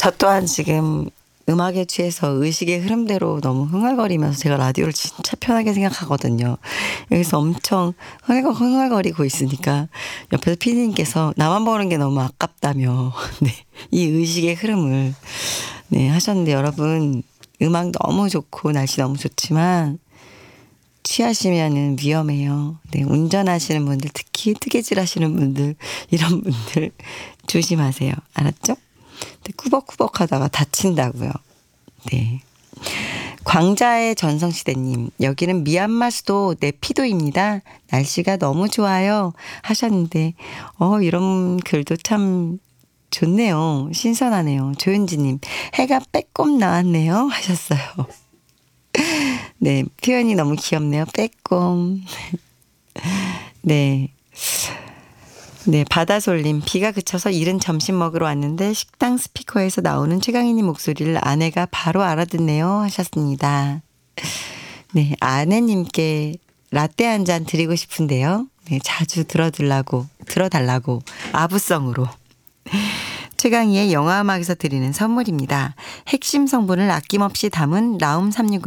저 또한 지금 음악에 취해서 의식의 흐름대로 너무 흥얼거리면서 제가 라디오를 진짜 편하게 생각하거든요. 여기서 엄청 흥얼거리고 있으니까 옆에서 피디님께서 나만 보는 게 너무 아깝다며 네, 이 의식의 흐름을 네, 하셨는데 여러분 음악 너무 좋고 날씨 너무 좋지만 취하시면은 위험해요. 네, 운전하시는 분들 특히 뜨개질 하시는 분들 이런 분들 조심하세요. 알았죠? 꾸벅꾸벅 하다가 다친다고요. 네. 광자의 전성시대님, 여기는 미얀마 수도 네피도입니다. 날씨가 너무 좋아요. 하셨는데, 이런 글도 참 좋네요. 신선하네요. 조윤지님, 해가 빼꼼 나왔네요. 하셨어요. 네, 표현이 너무 귀엽네요. 빼꼼. 네. 네, 바다솔님, 비가 그쳐서 이른 점심 먹으러 왔는데 식당 스피커에서 나오는 최강희님 목소리를 아내가 바로 알아듣네요 하셨습니다. 네, 아내님께 라떼 한 잔 드리고 싶은데요. 네, 자주 들어달라고 아부성으로. 최강희의 영화음악에서 드리는 선물입니다. 핵심 성분을 아낌없이 담은 라움 365